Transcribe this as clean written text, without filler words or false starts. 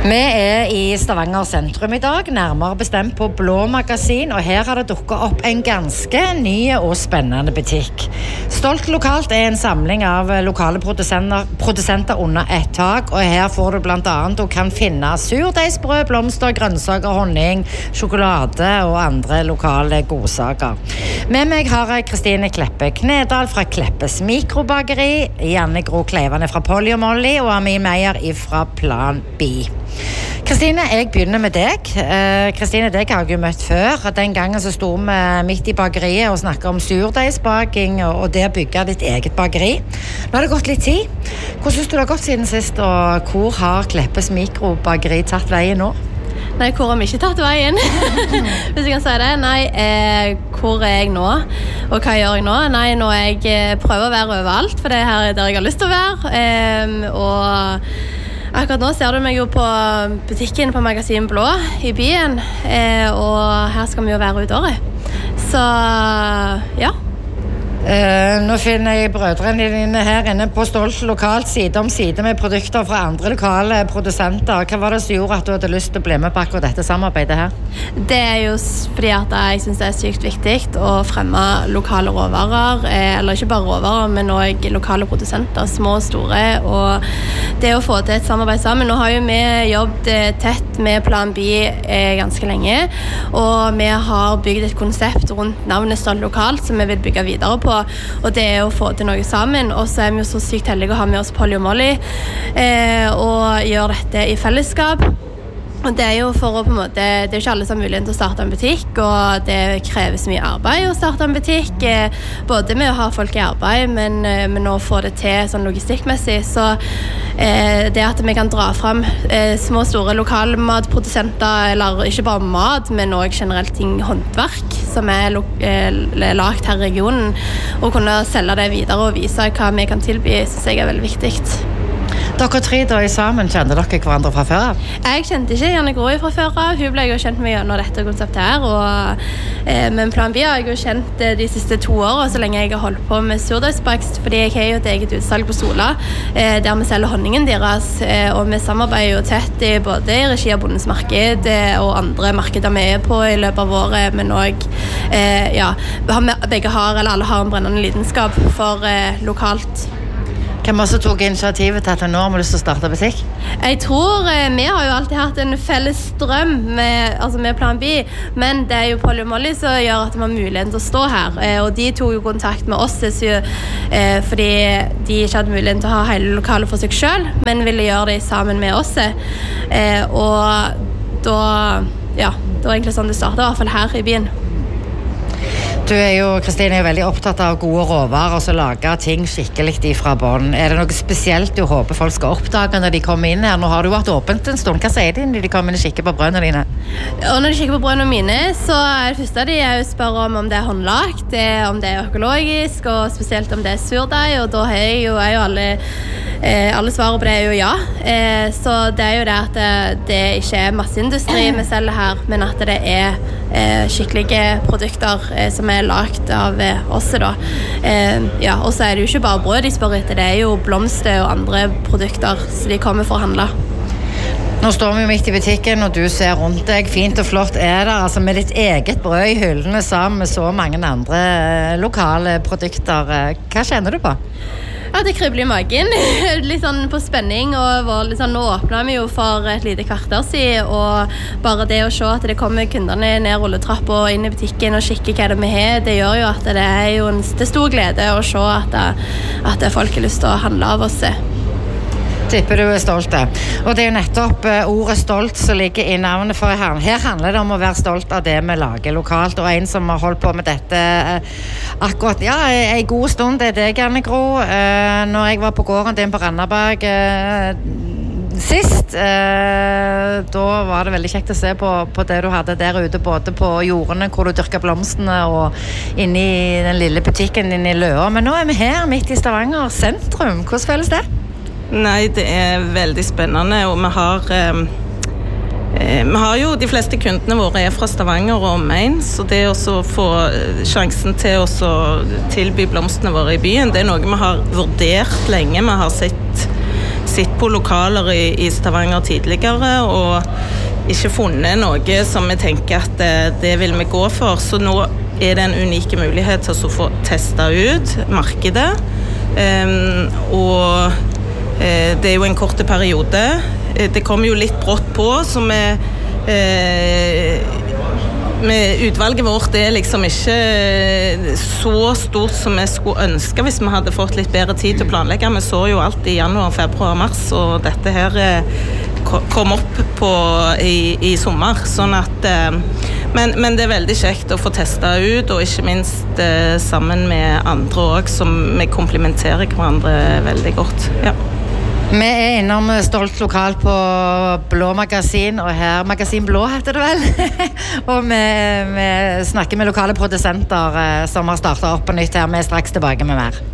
Vi I Stavanger sentrum I dag, nærmere bestemt på Blå Magasin, og her har det dukket opp en ganske ny og spennende butikk. Stolt lokalt en samling av lokale produsenter under et tak, og her får du blant annet du kan finne surdeigsbrød, blomster, grønnsaker, honning, sjokolade og andre lokale godsaker. Med meg har jeg Kristine Kleppe Knedal fra Kleppes Mikrobakeri, Janne Gro Kleivane fra Polly og Molly og Amin Meyer fra Plan B. Kristine, jeg begynner med deg. Kristine, deg har jeg jo møtt før. Den gangen så sto vi midt I bakeriet og snakket om surdeigsbaking og det å bygge ditt eget bakeri. Nå har det gått litt tid. Hvordan synes du det har gått siden sist, og hvor har Kleppes Mikrobakeri tatt veien nå? Nei, hvor har vi ikke tatt veien? Hvis jeg kan si det. Nei, hvor jeg nå? Og hva gjør jeg nå? Nei, nå jeg prøver å være overalt, for det her der jeg har lyst til å være. Og akkurat nå ser du meg jo på butikken på Magasin Blå I byen, og her skal vi jo være ut året. Så, ja. Nå finner jeg brødrene dine her inne på Stolt lokalt, side om side med produkter fra andre lokale produsenter. Hva var det som gjorde at du hadde lyst til å bli med på akkurat dette samarbeidet her? Det jo fordi at jeg synes det sykt viktig å fremme lokale råvarer, eller ikke bare råvarer, men også lokale produsenter, små og store, og det å få til et samarbeid sammen. Nå har jo vi jobbet tett med Plan B ganske lenge, og vi har bygd et konsept rundt navnet Stolt lokalt som vi vil bygge videre på, og det å få til noe sammen. Og så vi jo så sykt heldige å ha med oss Polly og Molly og gjøre dette I fellesskap. Og det jo for å på en måte, det jo ikke alle som har mulighet til å starte en butikk, og det kreves mye arbeid å starte en butikk, både med å ha folk I arbeid, men å få det til sånn logistikkmessig. Så det at vi kan dra frem små og store lokalmatprodusenter, eller ikke bare mat, men også generelt ting, håndverk, som lagt her I regionen, og kunne selge det videre og vise hva vi kan tilby, synes jeg veldig viktig. Dere tre da I sammen, kjente dere hverandre fra før av? Jeg kjente ikke Janne Gro fra før av. Hun ble jo kjent med gjennom dette konseptet her. Men Plan B har jeg jo kjent de siste 2 år, så lenge jeg har holdt på med surdeigsbakst, fordi jeg har jo et eget utsalg på Sola, der vi selger honningen deres, og vi samarbeider jo tett både I regi av Bondens Marked og andre markeder vi på I løpet av året, men også, ja, begge har, eller alle har en brennende lidenskap for lokalt. Hvem også tok initiativet til at nå har vi lyst til å starte butikk? Jeg tror vi har jo alltid hatt en felles drøm med Plan B, men det jo Polly og Molly som gjør at vi har muligheten til å stå her, og de tog jo kontakt med oss fordi de ikke hadde muligheten til å ha hele lokalet for seg selv, men ville gjøre det sammen med oss. Og da, ja, det var egentlig sånn det startet, I hvert fall her I byen. Du jo, Kristine, veldig opptatt av gode råvarer og så lage ting skikkelig fra bånd. Det noe spesielt du håper folk skal oppdage når de kommer inn her? Nå har du vært åpent en stund. Hva sier de når de kommer inn og kikker på brødene dine? Og når de kikker på brødene mine, så det første de jo spør om det håndlagt, om det økologisk, og spesielt om det surdeig, og da er jo alle svarer på det jo ja. Så det jo det at det ikke masseindustri vi selger her, men at det skikkelige produkter som lagt av oss da. Ja, og så det jo ikke bare brød de spør etter, det jo blomster og andre produkter, så de kommer for å handle. Nå står vi jo midt I butikken, og du ser rundt deg. Fint og flott det, altså med ditt eget brød I hyllene sammen med så mange andre lokale produkter. Hva kjenner du på? Ja, det kribler I magen, litt sånn på spenning, og litt sånn, nå åpner vi jo for et lite kvarter siden, og bare det å se at det kommer kundene ned rulletrapp og inn I butikken og kikker hva det vi har, det gjør jo at det jo en stor glede å se at folk har lyst til å handle av oss. Tipper du stolt. Og det jo nettopp ordet stolt som ligger I navnet for her. Her handler det om å være stolt av det vi lager lokalt, og en som har holdt på med dette akkurat, ja, en god stund, det deg, Janne Gro. Når jeg var på gården din på Randaberg sist, da var det veldig kjekt å se på det du hadde der ute, både på jordene hvor du dyrker blomstene og inne I den lille butikken din I Løa. Men nå vi her midt I Stavanger sentrum. Hvordan føles det? Nei, det veldig spennende, og vi har jo de fleste kundene våre fra Stavanger og omegn, så det å få sjansen til å tilby blomstene våre I byen, det noe vi har vurdert lenge. Vi har sett på lokaler i Stavanger tidligere, og ikke funnet noe som vi tenker at det vil vi gå for. Så nå det en unik mulighet til å få testet ut markedet. Og det jo en kort periode. Det kommer jo litt brått på, så utvalget vårt det liksom ikke så stort som vi skulle ønske hvis vi hadde fått litt bedre tid til å planlegge. Vi så jo alt i januar, februar, mars, og dette her kom opp i sommer. Sånn at, men det veldig kjekt å få testet ut, og ikke minst sammen med andre også, som vi komplementerer hverandre veldig godt. Ja. Vi innom Stolt lokal på Blå Magasin, og her Magasin Blå heter det vel. Og vi snakker med lokale produsenter som har startet opp på nytt her. Vi straks tilbake med mer.